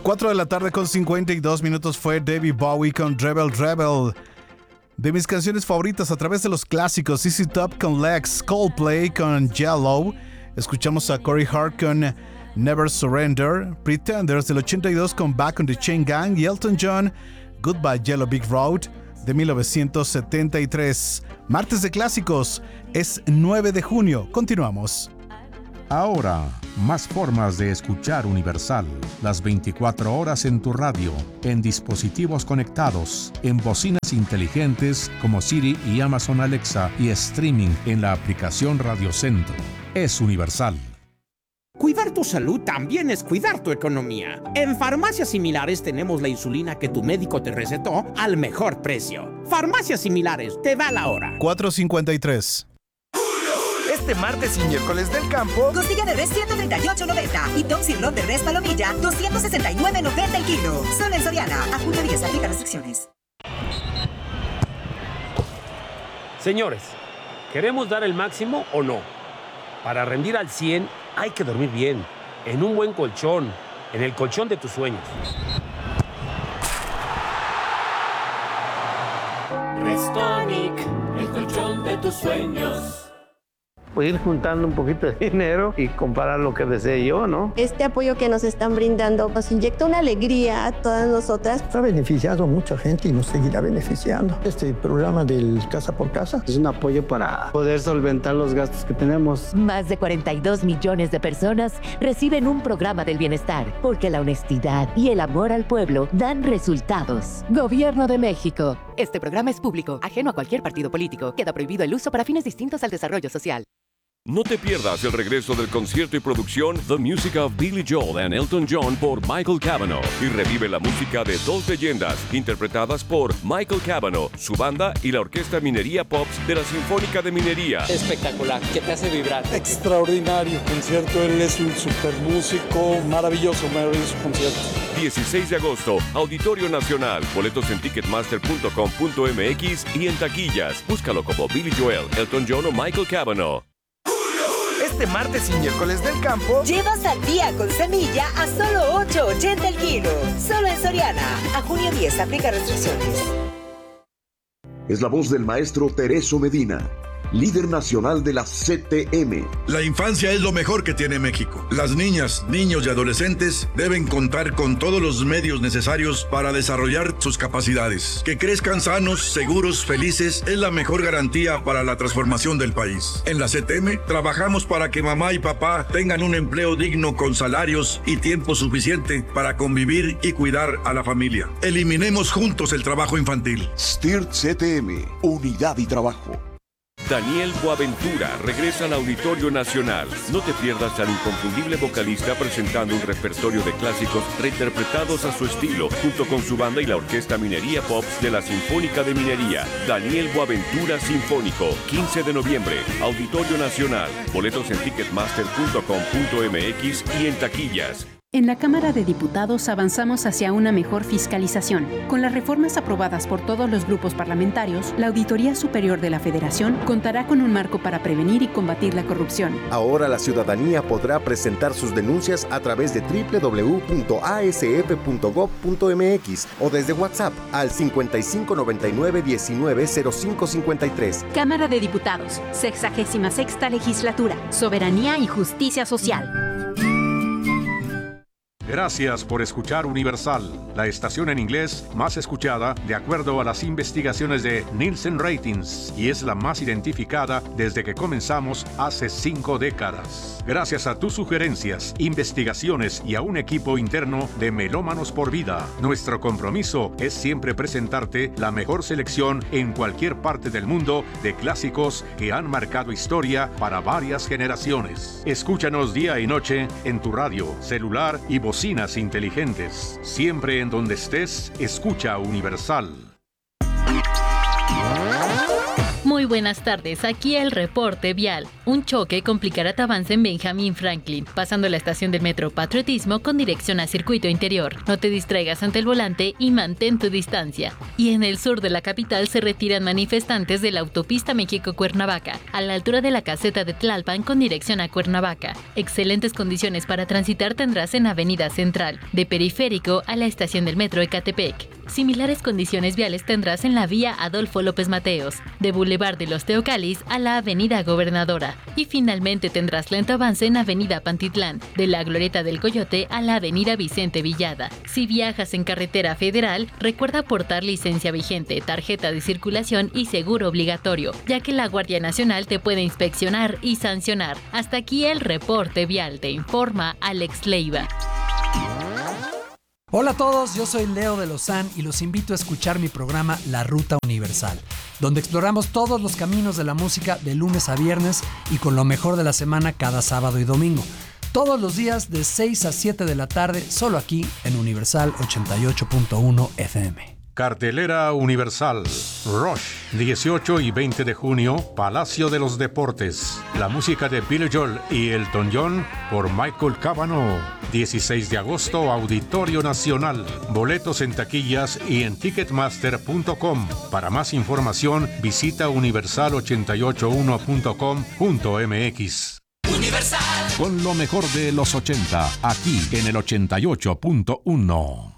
4 de la tarde con 52 minutos fue David Bowie con Rebel Rebel. De mis canciones favoritas a través de los clásicos, ZZ Top con Legs, Coldplay con Yellow. Escuchamos a Corey Hart con Never Surrender, Pretenders del 82 con Back on the Chain Gang y Elton John, Goodbye Yellow Brick Road de 1973. Martes de clásicos, es 9 de junio. Continuamos. Ahora, más formas de escuchar Universal. Las 24 horas en tu radio, en dispositivos conectados, en bocinas inteligentes como Siri y Amazon Alexa y streaming en la aplicación Radio Centro. Es Universal. Cuidar tu salud también es cuidar tu economía. En Farmacias Similares tenemos la insulina que tu médico te recetó al mejor precio. Farmacias Similares, te da la hora. 4:53. Este martes y miércoles del campo, costilla de res 138.90 y Tom Sirloin de res palomilla 269.90 el kilo. Solo en Soriana. A junio 10 aplica restricciones. Señores, ¿queremos dar el máximo o no? Para rendir al 100 hay que dormir bien, en un buen colchón, en el colchón de tus sueños. Restonic, el colchón de tus sueños. Ir juntando un poquito de dinero y comprar lo que desee yo, ¿no? Este apoyo que nos están brindando nos inyecta una alegría a todas nosotras. Ha beneficiado a mucha gente y nos seguirá beneficiando. Este programa del Casa por Casa es un apoyo para poder solventar los gastos que tenemos. Más de 42 millones de personas reciben un programa del bienestar, porque la honestidad y el amor al pueblo dan resultados. Gobierno de México. Este programa es público, ajeno a cualquier partido político. Queda prohibido el uso para fines distintos al desarrollo social. No te pierdas el regreso del concierto y producción The Music of Billy Joel and Elton John por Michael Cavanaugh y revive la música de dos leyendas interpretadas por Michael Cavanaugh, su banda y la Orquesta Minería Pops de la Sinfónica de Minería. Espectacular, que te hace vibrar. Extraordinario concierto, él es un super músico, maravilloso concierto. 16 de agosto, Auditorio Nacional, boletos en ticketmaster.com.mx y en taquillas. Búscalo como Billy Joel, Elton John o Michael Cavanaugh. Este martes y miércoles del campo, lleva sandía con semilla a solo $8.80 el kilo. Solo en Soriana. A junio 10 aplica restricciones. Es la voz del maestro Tereso Medina, líder nacional de la CTM. La infancia es lo mejor que tiene México. Las niñas, niños y adolescentes deben contar con todos los medios necesarios para desarrollar sus capacidades. Que crezcan sanos, seguros, felices es la mejor garantía para la transformación del país. En la CTM trabajamos para que mamá y papá tengan un empleo digno con salarios y tiempo suficiente para convivir y cuidar a la familia. Eliminemos juntos el trabajo infantil. STIRT CTM, unidad y trabajo. Daniel Boaventura regresa al Auditorio Nacional. No te pierdas al inconfundible vocalista presentando un repertorio de clásicos reinterpretados a su estilo, junto con su banda y la Orquesta Minería Pops de la Sinfónica de Minería. Daniel Boaventura Sinfónico, 15 de noviembre, Auditorio Nacional. Boletos en ticketmaster.com.mx y en taquillas. En la Cámara de Diputados avanzamos hacia una mejor fiscalización. Con las reformas aprobadas por todos los grupos parlamentarios, la Auditoría Superior de la Federación contará con un marco para prevenir y combatir la corrupción. Ahora la ciudadanía podrá presentar sus denuncias a través de www.asf.gov.mx o desde WhatsApp al 5599-190553. Cámara de Diputados, 66ª Legislatura, Soberanía y Justicia Social. Gracias por escuchar Universal, la estación en inglés más escuchada de acuerdo a las investigaciones de Nielsen Ratings y es la más identificada desde que comenzamos hace 5 décadas. Gracias a tus sugerencias, investigaciones y a un equipo interno de Melómanos por Vida, nuestro compromiso es siempre presentarte la mejor selección en cualquier parte del mundo de clásicos que han marcado historia para varias generaciones. Escúchanos día y noche en tu radio, celular y bocinas inteligentes. Siempre en donde estés, escucha Universal. Muy buenas tardes, aquí el reporte vial. Un choque complicará tu avance en Benjamin Franklin, pasando la estación del metro Patriotismo con dirección a circuito interior. No te distraigas ante el volante y mantén tu distancia. Y en el sur de la capital se retiran manifestantes de la autopista México-Cuernavaca, a la altura de la caseta de Tlalpan con dirección a Cuernavaca. Excelentes condiciones para transitar tendrás en Avenida Central, de Periférico a la estación del metro Ecatepec. Similares condiciones viales tendrás en la vía Adolfo López Mateos, de Boulevard de los Teocalis a la Avenida Gobernadora. Y finalmente tendrás lento avance en Avenida Pantitlán, de la Glorieta del Coyote a la Avenida Vicente Villada. Si viajas en carretera federal, recuerda portar licencia vigente, tarjeta de circulación y seguro obligatorio, ya que la Guardia Nacional te puede inspeccionar y sancionar. Hasta aquí el reporte vial, te informa Alex Leiva. Hola a todos, yo soy Leo de Lozán y los invito a escuchar mi programa La Ruta Universal, donde exploramos todos los caminos de la música de lunes a viernes y con lo mejor de la semana cada sábado y domingo. Todos los días de 6 a 7 de la tarde, solo aquí en Universal 88.1 FM. Cartelera Universal. Rush, 18 y 20 de junio, Palacio de los Deportes. La música de Billy Joel y Elton John por Michael Cavanaugh. 16 de agosto, Auditorio Nacional. Boletos en taquillas y en ticketmaster.com. Para más información, visita universal881.com.mx. Universal. Con lo mejor de los 80, aquí en el 88.1.